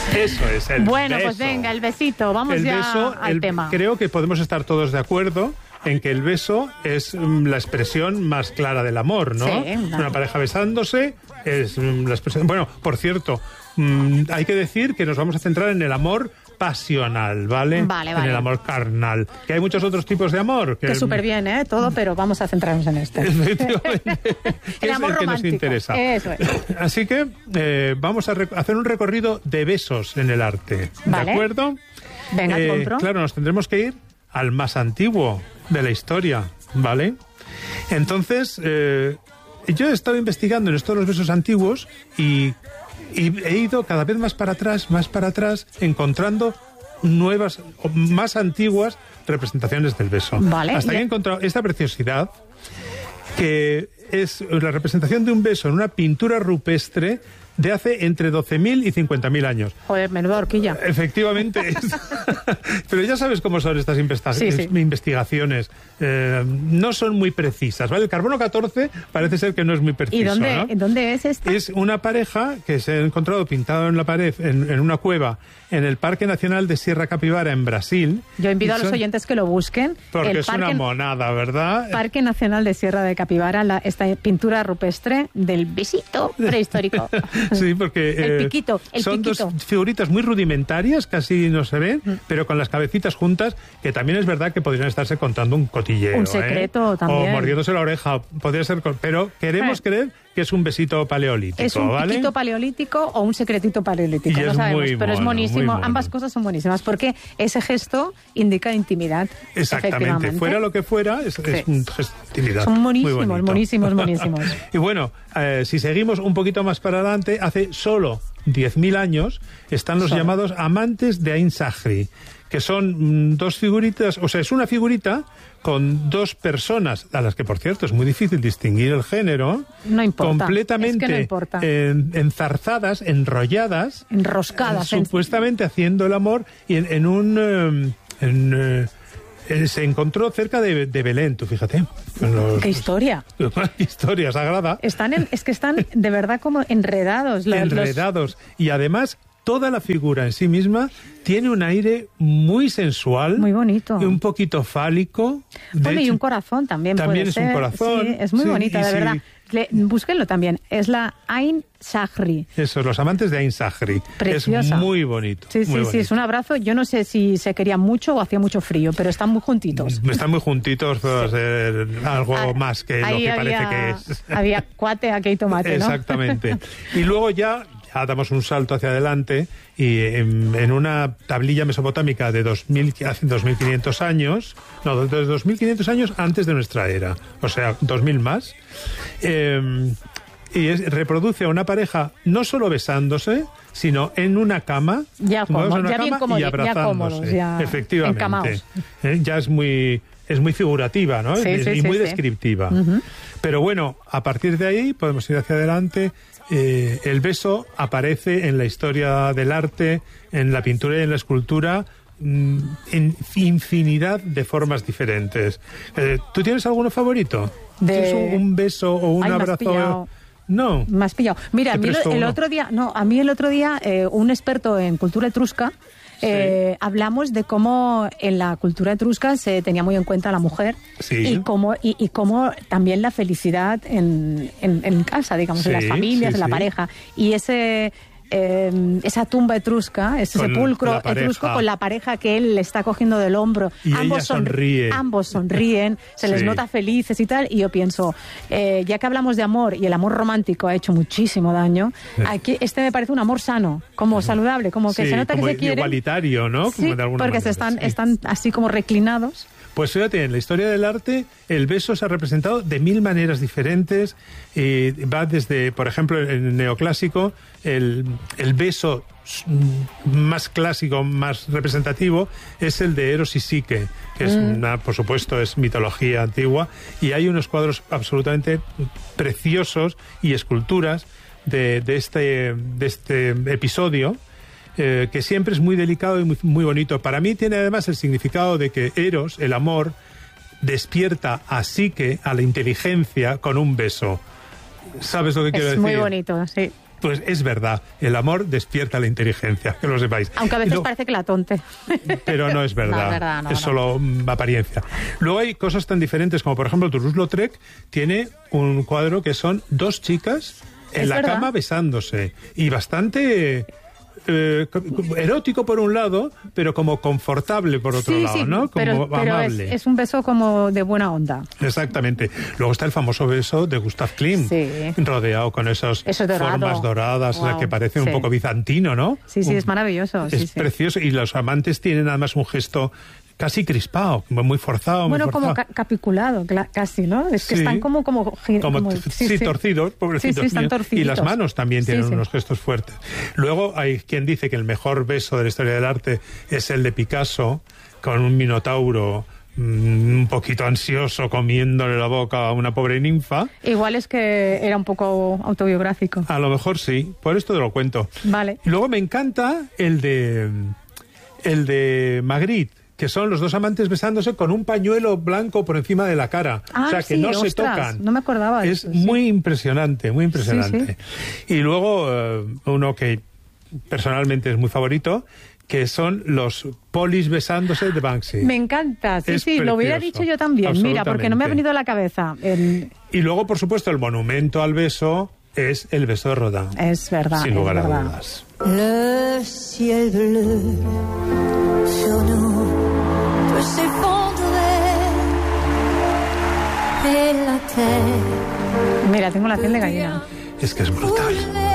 Eso es, el Bueno, beso. pues venga, el besito. Vamos al tema. Creo que podemos estar todos de acuerdo en que el beso es la expresión más clara del amor, ¿no? Sí, una pareja besándose es la expresión... Bueno, por cierto, hay que decir que nos vamos a centrar en el amor pasional, ¿vale? Vale. En el amor carnal. Que hay muchos otros tipos de amor. Que súper bien, todo, pero vamos a centrarnos en este. Efectivamente. El es amor el que nos romántico. interesa. Eso es. Así que vamos a hacer un recorrido de besos en el arte. Vale. ¿De acuerdo? Venga, te compro. Claro, nos tendremos que ir al más antiguo de la historia, ¿vale? Entonces, yo he estado investigando en estos los besos antiguos y he ido cada vez más para atrás, encontrando nuevas, o más antiguas representaciones del beso. Vale. Hasta que he encontrado esta preciosidad, que es la representación de un beso en una pintura rupestre de hace entre 12.000 y 50.000 años. Joder, menuda horquilla. Efectivamente. Pero ya sabes cómo son estas investigaciones. No son muy precisas, ¿vale? El carbono 14 parece ser que no es muy preciso. ¿Y dónde es esta? Es una pareja que se ha encontrado pintado en la pared, en una cueva, en el Parque Nacional de Sierra Capibara, en Brasil. Yo invito a los oyentes que lo busquen. Porque es una monada, ¿verdad? Parque Nacional de Sierra de Capibara, esta pintura rupestre del besito prehistórico. Sí, porque el piquito. Son dos figuritas muy rudimentarias, casi no se ven, pero con las cabecitas juntas, que también es verdad que podrían estarse contando un cotilleo. Un secreto también. O mordiéndose la oreja, podría ser, pero queremos creer que es un besito paleolítico. Es un ¿vale? piquito paleolítico o un secretito paleolítico, y no sabemos, pero es buenísimo. Mono. Ambas cosas son buenísimas, porque ese gesto indica intimidad. Exactamente, fuera lo que fuera, es un gesto de intimidad. Son monísimos. Y bueno, si seguimos un poquito más para adelante, hace solo 10.000 años están los llamados amantes de Ain Sahri, que son dos figuritas, o sea, es una figurita con dos personas, a las que, por cierto, es muy difícil distinguir el género. No importa. Completamente es que no importa. Enzarzadas, enrolladas. Enroscadas. Supuestamente haciendo el amor y se encontró cerca de Belén, tú fíjate. ¡Qué historia! ¡Qué historia sagrada! Es que están de verdad como enredados. Enredados. Y además, toda la figura en sí misma tiene un aire muy sensual. Muy bonito. Y un poquito fálico. Bueno, y un corazón también puede ser. También es un corazón. Sí, es muy bonita, de verdad. Búsquenlo también. Es la Ain Sahri. Eso, los amantes de Ain Sahri. Preciosa. Es muy bonito. Sí, es un abrazo. Yo no sé si se querían mucho o hacía mucho frío, pero están muy juntitos. Están muy juntitos, pero va a ser algo más que lo que parece que es. Había cuate, aquí y tomate, ¿no? Exactamente. Y luego ya damos un salto hacia adelante y en una tablilla mesopotámica de hace 2.500 años, no, de 2.500 años antes de nuestra era, o sea, 2.000 más, reproduce a una pareja no solo besándose, sino en una cama, y abrazándose. Efectivamente. Ya es muy figurativa, ¿no? Y muy descriptiva. Uh-huh. Pero bueno, a partir de ahí podemos ir hacia adelante. El beso aparece en la historia del arte, en la pintura y en la escultura, en infinidad de formas diferentes. ¿Tú tienes alguno favorito? ¿Tienes un beso o un abrazo? No. Me has pillado. Mira, a mí el otro día, un experto en cultura etrusca, hablamos de cómo en la cultura etrusca se tenía muy en cuenta a la mujer y cómo también la felicidad en casa, digamos, en las familias, en la pareja. Y esa tumba etrusca, ese sepulcro etrusco con la pareja que él le está cogiendo del hombro. Y ambos sonríen, se les nota felices y tal. Y yo pienso, ya que hablamos de amor y el amor romántico ha hecho muchísimo daño, aquí me parece un amor sano, como saludable, como que se nota que se quieren. Igualitario, ¿no? Sí, de alguna porque manera, están así como reclinados. Pues fíjate, en la historia del arte el beso se ha representado de 1000 maneras diferentes. Va desde, por ejemplo, en el neoclásico, el beso más clásico, más representativo, es el de Eros y Psique, que es por supuesto, es mitología antigua, y hay unos cuadros absolutamente preciosos y esculturas de este episodio, que siempre es muy delicado y muy bonito. Para mí tiene además el significado de que Eros, el amor, despierta a Psique, a la inteligencia, con un beso. ¿Sabes lo que quiero decir? Es muy bonito, sí. Pues es verdad, el amor despierta la inteligencia, que lo sepáis. Aunque a veces parece que la tonte. Pero no es verdad, es solo apariencia. Luego hay cosas tan diferentes como, por ejemplo, Toulouse-Lautrec tiene un cuadro que son dos chicas en la cama besándose, y bastante... erótico por un lado, pero como confortable por otro lado, ¿no? Como pero amable. Es un beso como de buena onda. Exactamente. Luego está el famoso beso de Gustav Klimt, rodeado con esas formas doradas, wow, que parece un poco bizantino, ¿no? Sí, es maravilloso. Es precioso, y los amantes tienen además un gesto casi crispado, muy forzado. Bueno, muy forzado. como capiculado, casi, ¿no? Es que están como torcidos, pobrecitos están míos. torciditos. Y las manos también tienen unos gestos fuertes. Luego hay quien dice que el mejor beso de la historia del arte es el de Picasso, con un minotauro un poquito ansioso comiéndole la boca a una pobre ninfa. Igual es que era un poco autobiográfico. A lo mejor sí, por esto te lo cuento. Vale. Y luego me encanta el de Magritte, que son los dos amantes besándose con un pañuelo blanco por encima de la cara. O sea, que no se tocan. No me acordaba de eso. Es muy impresionante, muy impresionante. Sí. Y luego uno que personalmente es muy favorito, que son los polis besándose de Banksy. Me encanta, sí, lo hubiera dicho yo también. Mira, porque no me ha venido a la cabeza. Y luego, por supuesto, el monumento al beso es el beso de Rodin. Es verdad, sin lugar a dudas. Le ciel bleu sur nous peut s'effondrer et la terre. Mira, tengo la piel de gallina. Es que es brutal.